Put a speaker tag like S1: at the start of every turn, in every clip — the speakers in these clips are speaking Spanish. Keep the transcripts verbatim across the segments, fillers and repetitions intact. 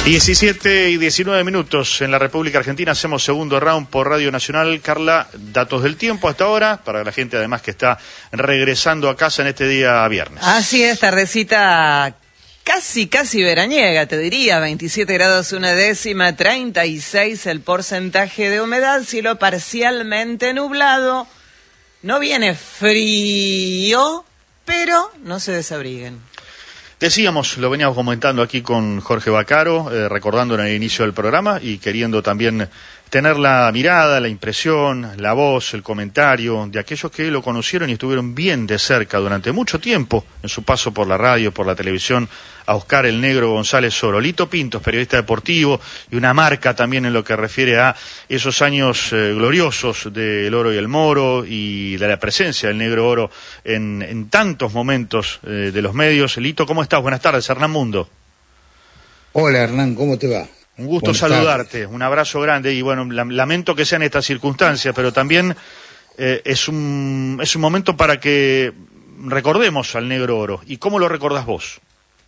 S1: diecisiete y diecinueve minutos en la República Argentina. Hacemos segundo round por Radio Nacional. Carla, datos del tiempo hasta ahora, para la gente además que está regresando a casa en este día viernes.
S2: Así es, tardecita casi, casi veraniega, te diría. veintisiete grados una décima, treinta y seis el porcentaje de humedad, cielo parcialmente nublado. No viene frío, pero no se desabriguen.
S1: Decíamos, lo veníamos comentando aquí con Jorge Vaccaro, eh, recordando en el inicio del programa y queriendo también tener la mirada, la impresión, la voz, el comentario de aquellos que lo conocieron y estuvieron bien de cerca durante mucho tiempo en su paso por la radio, por la televisión, a Oscar el Negro González Soro. Lito Pintos, periodista deportivo y una marca también en lo que refiere a esos años eh, gloriosos del Oro y el Moro y de la presencia del Negro Oro en, en tantos momentos eh, de los medios. Lito, ¿cómo estás? Buenas tardes, Hernán Mundo.
S3: Hola Hernán, ¿cómo te va?
S1: Un gusto
S3: Buenas
S1: saludarte,
S3: tardes.
S1: Un abrazo grande y bueno, lamento que sean estas circunstancias, pero también eh, es un es un momento para que recordemos al Negro Oro. ¿Y cómo lo recordás vos?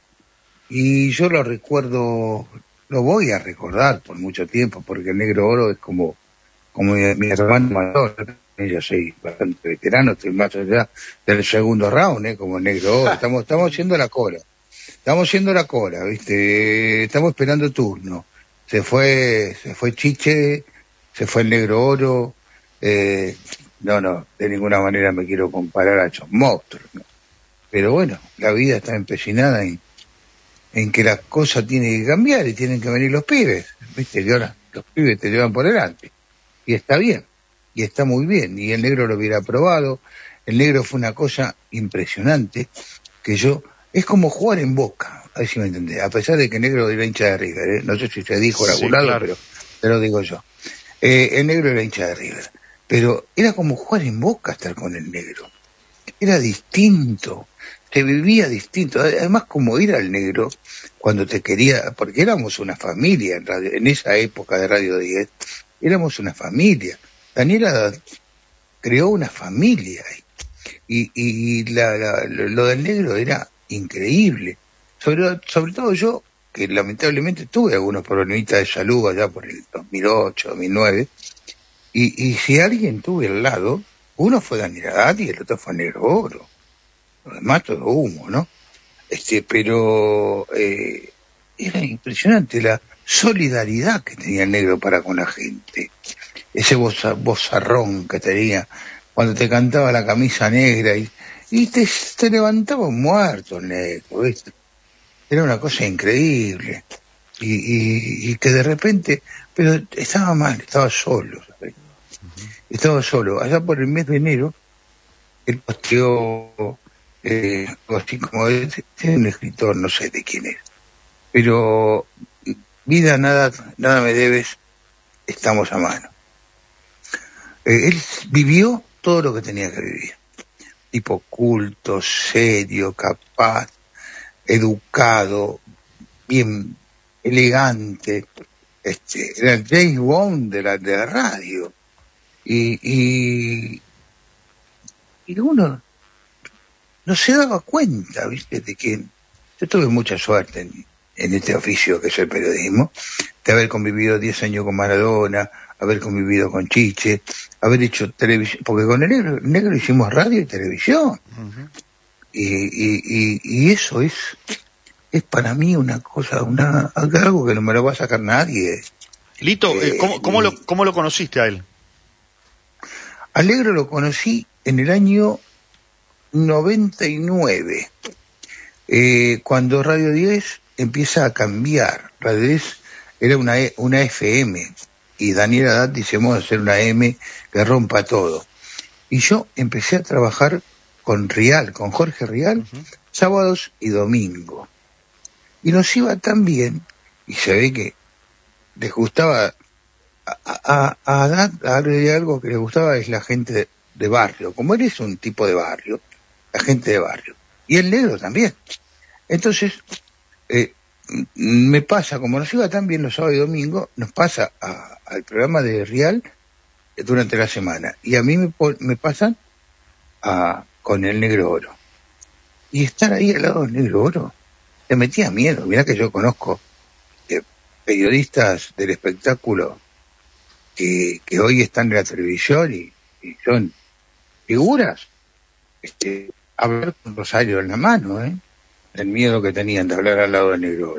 S3: Y yo lo recuerdo, lo voy a recordar por mucho tiempo, porque el Negro Oro es como, como mi, mi hermano mayor. Yo soy bastante veterano, estoy más allá del segundo round, ¿eh? Como el Negro Oro. Estamos, estamos haciendo la cola. Estamos haciendo la cola, ¿viste? Estamos esperando turno. Se fue, se fue Chiche, se fue el Negro Oro. Eh, no, no, de ninguna manera me quiero comparar a esos monstruos, ¿no? Pero bueno, la vida está empecinada en, en que las cosas tienen que cambiar y tienen que venir los pibes, ¿viste? Y ahora los pibes te llevan por delante. Y está bien, y está muy bien. Y el Negro lo hubiera aprobado. El Negro fue una cosa impresionante que yo... Es como jugar en Boca, a ver si me entendés, a pesar de que el Negro era hincha de River, ¿eh? No sé si se dijo en algún
S1: Sí,
S3: lado,
S1: claro.
S3: pero te lo digo yo. Eh, el Negro era hincha de River, pero era como jugar en Boca estar con el Negro. Era distinto, se vivía distinto, además como ir al Negro cuando te quería, porque éramos una familia en, radio, en esa época de Radio diez, éramos una familia. Daniela creó una familia y, y la, la, lo del Negro era increíble, sobre, sobre todo yo, que lamentablemente tuve algunos problemitas de salud allá por el dos mil ocho, dos mil nueve, y, y si alguien tuve al lado, uno fue Daniel Haddad y el otro fue Negro Oro, lo demás todo humo, ¿no? Este, pero eh, era impresionante la solidaridad que tenía el Negro para con la gente, ese voza, vozarrón que tenía cuando te cantaba la camisa negra y Y te, te levantaba un muerto el Negro, ¿viste? Era una cosa increíble. Y, y, y que de repente, pero estaba mal, estaba solo, ¿sabes? Uh-huh. Estaba solo. Allá por el mes de enero, él posteó, eh, así como, es un escritor, no sé de quién es. Pero, vida, nada, nada me debes, estamos a mano. Eh, él vivió todo lo que tenía que vivir. Tipo culto, serio, capaz, educado, bien elegante, este, era el James Bond de la, de la radio. Y, y, y uno no se daba cuenta, ¿viste? De que yo tuve mucha suerte en, en este oficio que es el periodismo, de haber convivido diez años con Maradona, haber convivido con Chiche, haber hecho televisión, porque con el negro, el negro hicimos radio y televisión. Uh-huh. Y, y, y, y eso es, es para mí una cosa, una algo que no me lo va a sacar nadie.
S1: Lito, eh, ¿cómo, cómo, y, lo, ¿cómo lo conociste a él?
S3: Al Negro lo conocí en el año noventa y nueve, eh, cuando Radio diez empieza a cambiar. Radio diez era una, una F M, y Daniel Haddad dice, vamos a hacer una M que rompa todo. Y yo empecé a trabajar con Rial, con Jorge Rial, uh-huh. sábados y domingos. Y nos iba tan bien, y se ve que les gustaba, a, a, a Haddad, a algo que les gustaba es la gente de, de barrio. Como él es un tipo de barrio, la gente de barrio. Y el Negro también. Entonces, eh, me pasa, como nos iba tan bien los sábados y domingos, nos pasa a, al programa de Rial durante la semana. Y a mí me, me pasan a, con el Negro Oro. Y estar ahí al lado del Negro Oro, te metía miedo. Mirá que yo conozco eh, periodistas del espectáculo que, que hoy están en la televisión y, y son figuras, este, hablar con Rosario en la mano, ¿eh? El miedo que tenían de hablar al lado del negro.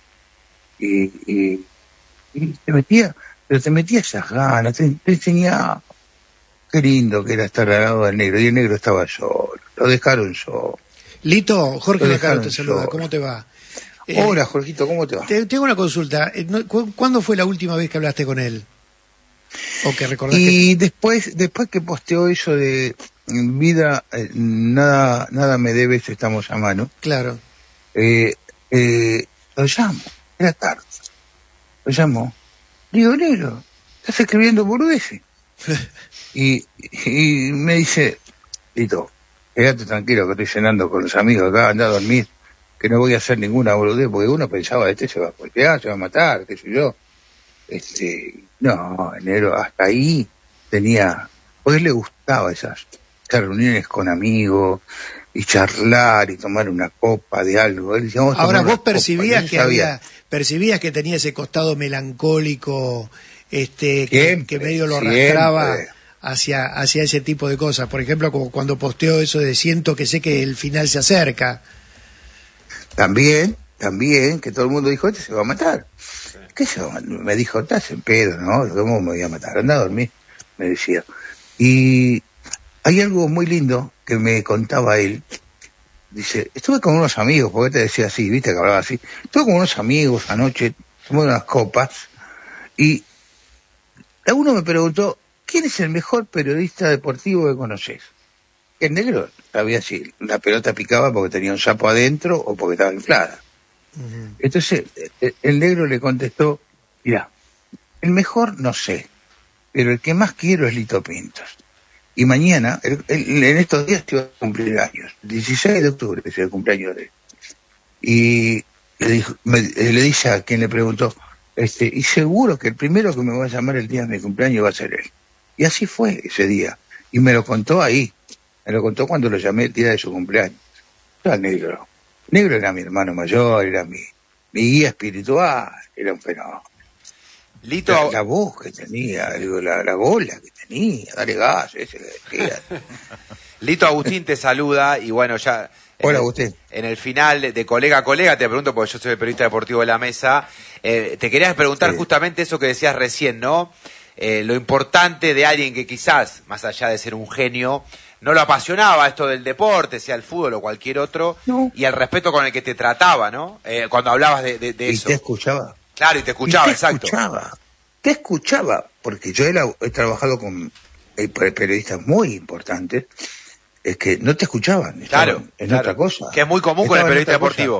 S3: Y, y, y te metía, pero te metía esas ganas, te, te enseñaba qué lindo que era estar al lado del negro, y el negro estaba solo, lo dejaron solo.
S4: Lito, Jorge Bacaro te saluda,
S3: solo.
S4: ¿Cómo te va?
S3: Eh, Hola, Jorgito, ¿cómo te va?
S4: Te, tengo una consulta, ¿Cu ¿cuándo fue la última vez que hablaste con él? ¿O que recordás
S3: y
S4: que...
S3: después, después que posteó eso de vida, eh, nada, nada me debes, estamos a mano.
S4: Claro.
S3: Eh, eh, lo llamo, era tarde, lo llamo, digo, negro, estás escribiendo boludeces. y, y me dice, Lito, quédate tranquilo que estoy cenando con los amigos acá, anda a dormir, que no voy a hacer ninguna boludez, porque uno pensaba, este se va a golpear, se va a matar, qué sé yo. Este, no, negro, hasta ahí tenía, porque le gustaba esas, esas reuniones con amigos, y charlar y tomar una copa de algo. Él decía,
S4: ahora vos percibías copa, que había, percibías que tenía ese costado melancólico, este, que, que medio lo arrastraba hacia, hacia ese tipo de cosas. Por ejemplo, como cuando posteó eso de siento que sé que el final se acerca.
S3: También, también, que todo el mundo dijo, este se va a matar. ¿Qué se va a matar? Me dijo, estás en pedo, ¿no? ¿Cómo me voy a matar? Anda a dormir, me decía. Y hay algo muy lindo que me contaba él. Dice, estuve con unos amigos, porque te decía así, viste que hablaba así. Estuve con unos amigos anoche, tomé unas copas, y uno me preguntó, ¿quién es el mejor periodista deportivo que conoces? El negro sabía si la pelota picaba porque tenía un sapo adentro o porque estaba inflada. Uh-huh. Entonces, el negro le contestó, mirá, el mejor no sé, pero el que más quiero es Lito Pintos. Y mañana, el, el, en estos días te iba a cumplir años, dieciséis de octubre es el cumpleaños de él. Y le, dijo, me, le dice a quien le preguntó, este, y seguro que el primero que me va a llamar el día de mi cumpleaños va a ser él. Y así fue ese día. Y me lo contó ahí. Me lo contó cuando lo llamé el día de su cumpleaños. Yo al negro. Negro era mi hermano mayor, era mi, mi guía espiritual, era un fenómeno.
S5: Lito...
S3: La, la voz que tenía, digo, la, la gola que tenía, dale gas, ese que decía.
S5: Lito, Agustín te saluda y bueno, ya...
S3: Hola, Agustín.
S5: En el final de colega a colega, te pregunto, porque yo soy el periodista deportivo de la mesa, eh, te querías preguntar sí. justamente eso que decías recién, ¿no? Eh, lo importante de alguien que quizás, más allá de ser un genio, no lo apasionaba esto del deporte, sea el fútbol o cualquier otro, no. y el respeto con el que te trataba, ¿no? Eh, cuando hablabas de, de, de
S3: y
S5: eso.
S3: Y te escuchaba.
S5: Claro, y te escuchaba,
S3: y te
S5: exacto.
S3: Escuchaba, te escuchaba, porque yo he, he trabajado con eh, periodistas muy importantes, es que no te escuchaban,
S5: claro,
S3: en
S5: claro.
S3: otra cosa.
S5: Que es muy común estaban con el periodista deportivo.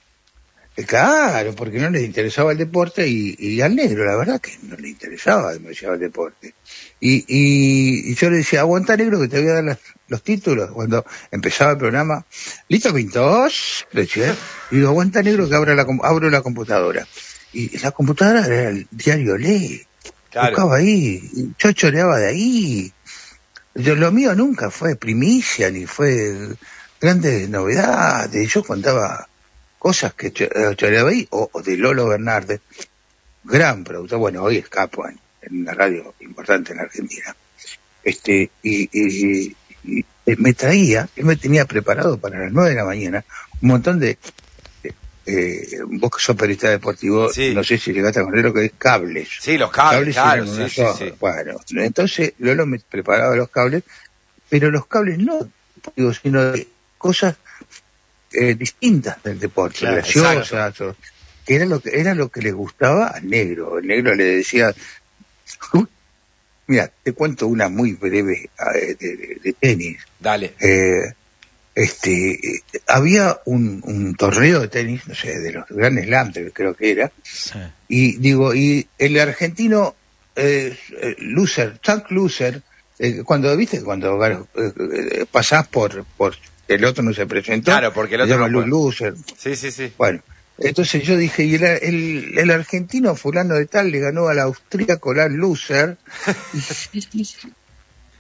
S3: Eh, claro, porque no les interesaba el deporte y, y al negro, la verdad que no le interesaba demasiado el deporte. Y, y, y yo le decía, aguanta negro que te voy a dar las, los títulos. Cuando empezaba el programa, ¿Listo Pintos? Le decía, y digo, aguanta negro que abra la, abro la computadora. Y la computadora era el diario Ley. Claro. Buscaba ahí, yo choreaba de ahí. Yo, lo mío nunca fue primicia, ni fue grandes novedades. Yo contaba cosas que choreaba ahí, o, o de Lolo Bernardes, gran productor, bueno, hoy es capo en, en una radio importante en Argentina. Este, y, y, y, y me traía, él me tenía preparado para las nueve de la mañana, un montón de, de eh, vos que sos periodista deportivo, sí. no sé si llegaste a conocer lo que es cables.
S5: Sí, los cables, cables claro, sí, sí, sí.
S3: Bueno, entonces Lolo me preparaba los cables, pero los cables no, digo, sino de cosas eh, distintas del deporte, claro, graciosas, que era lo que era lo que le gustaba al negro. El negro le decía, mira, te cuento una muy breve eh, de, de, de tenis.
S5: Dale.
S3: Eh, este, eh, había un, un torneo de tenis, no sé, de los Grand Slam, creo que era, sí. y digo, y el argentino eh, Loser, Chuck Loser, eh, cuando viste cuando eh, pasás por por el otro no se presentó,
S5: claro, porque el otro
S3: se llama
S5: no
S3: Loser.
S5: Sí, sí, sí.
S3: Bueno, entonces yo dije, y el, el, el argentino fulano de tal le ganó al austríaco la Loser, y,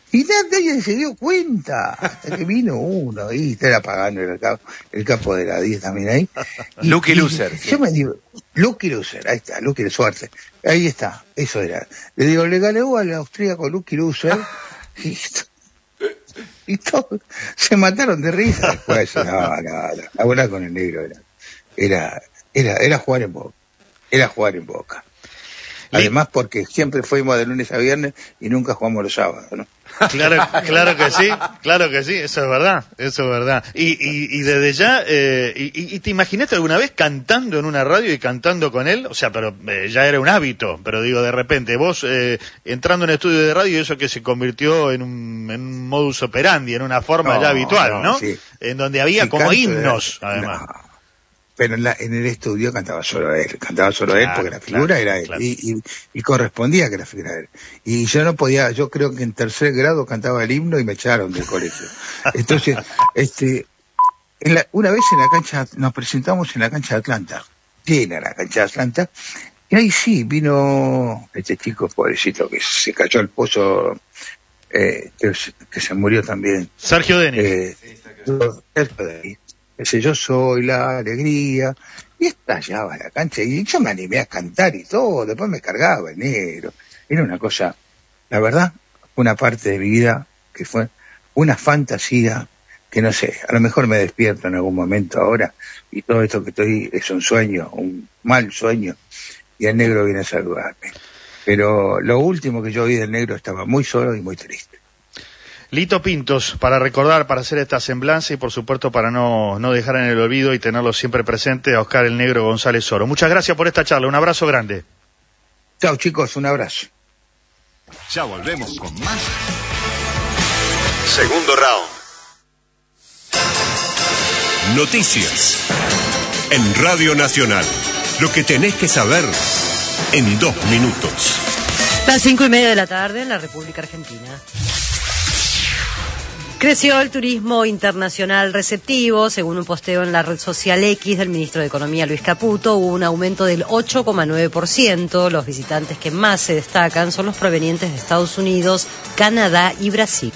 S3: Y nadie se dio cuenta, hasta que vino uno, y estaba pagando el capo, el capo de la diez también ahí. Y,
S5: Lucky
S3: y,
S5: Loser.
S3: Yo me digo, Lucky Loser, ahí está, Lucky de suerte. Ahí está, eso era. Le digo, le ganó al austríaco Lucky Loser, y, y todos se mataron de risa después. No, no, no, la bola con el negro era, era, era, era jugar en Boca, era jugar en Boca. Además porque siempre fuimos de lunes a viernes y nunca jugamos los sábados, ¿no?
S1: Claro, claro que sí, claro que sí, eso es verdad, eso es verdad. Y, y, y desde ya, eh, y, y te imaginaste alguna vez cantando en una radio y cantando con él? O sea, pero eh, ya era un hábito, pero digo, de repente, vos eh, entrando en un estudio de radio, eso que se convirtió en un, en un modus operandi, en una forma no, ya habitual, ¿no? ¿no? Sí. En donde había
S3: sí,
S1: como himnos, era, además.
S3: No. Pero en, la, en el estudio cantaba solo él, cantaba solo claro, él porque la figura claro, era él claro. y, y, y correspondía que la figura era él. Y yo no podía, yo creo que en tercer grado cantaba el himno y me echaron del colegio. Entonces, este, en la, una vez en la cancha, nos presentamos en la cancha de Atlanta, llena la cancha de Atlanta, y ahí sí vino este chico pobrecito que se cayó al pozo, eh, que, que se murió también.
S1: Sergio Denis.
S3: Eh, Sergio Denis. Ese yo soy la alegría, y estallaba la cancha, y yo me animé a cantar y todo, después me cargaba el negro, era una cosa, la verdad, una parte de mi vida que fue una fantasía, que no sé, a lo mejor me despierto en algún momento ahora, y todo esto que estoy es un sueño, un mal sueño, y el negro viene a saludarme, pero lo último que yo vi del negro estaba muy solo y muy triste.
S1: Lito Pintos, para recordar, para hacer esta semblanza y por supuesto para no, no dejar en el olvido y tenerlo siempre presente a Oscar el Negro González Oro. Muchas gracias por esta charla, un abrazo grande.
S3: Chao chicos, un abrazo.
S6: Ya volvemos con más. Segundo round. Noticias. En Radio Nacional. Lo que tenés que saber en dos minutos.
S7: Las cinco y media de la tarde en la República Argentina. Creció el turismo internacional receptivo, según un posteo en la red social X del ministro de Economía Luis Caputo, hubo un aumento del ocho coma nueve por ciento. Los visitantes que más se destacan son los provenientes de Estados Unidos, Canadá y Brasil.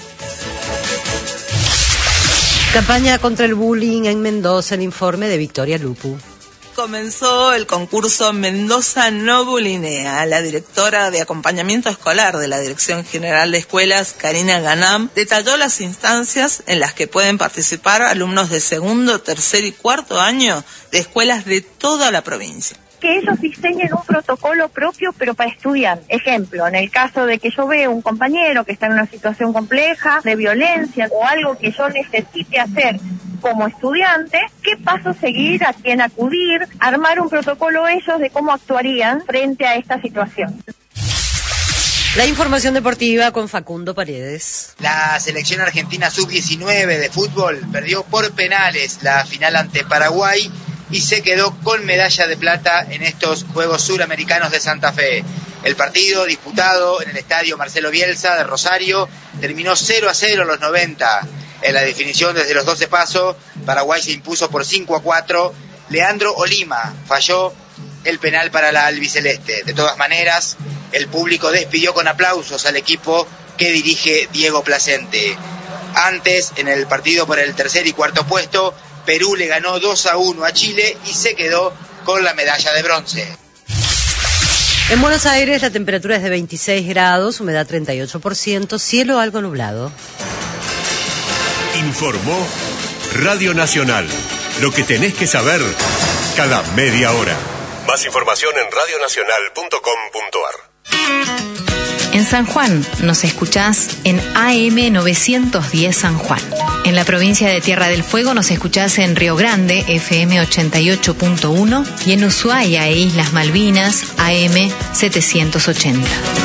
S7: Campaña contra el bullying en Mendoza, el informe de Victoria Lupu.
S8: Comenzó el concurso Mendoza No Bulinea. La directora de acompañamiento escolar de la Dirección General de Escuelas, Karina Ganam, detalló las instancias en las que pueden participar alumnos de segundo, tercer y cuarto año de escuelas de toda la provincia.
S9: Que ellos diseñen un protocolo propio, pero para estudiar. Ejemplo, en el caso de que yo vea un compañero que está en una situación compleja, de violencia o algo que yo necesite hacer como estudiante, ¿qué paso seguir? ¿A quién acudir? Armar un protocolo ellos de cómo actuarían frente a esta situación.
S7: La información deportiva con Facundo Paredes.
S10: La selección argentina sub diecinueve de fútbol perdió por penales la final ante Paraguay y se quedó con medalla de plata en estos Juegos Suramericanos de Santa Fe. El partido disputado en el estadio Marcelo Bielsa de Rosario terminó cero a cero en los noventa. En la definición desde los doce pasos, Paraguay se impuso por cinco a cuatro. Leandro Olima falló el penal para la albiceleste. De todas maneras, el público despidió con aplausos al equipo que dirige Diego Placente. Antes, en el partido por el tercer y cuarto puesto, Perú le ganó dos a uno a Chile y se quedó con la medalla de bronce.
S7: En Buenos Aires la temperatura es de veintiséis grados, humedad treinta y ocho por ciento, cielo algo nublado.
S6: Informó Radio Nacional. Lo que tenés que saber cada media hora. Más información en radio nacional punto com punto a r.
S11: En San Juan nos escuchás en A M novecientos diez San Juan. En la provincia de Tierra del Fuego nos escuchás en Río Grande, F M ochenta y ocho punto uno, y en Ushuaia e Islas Malvinas, A M setecientos ochenta.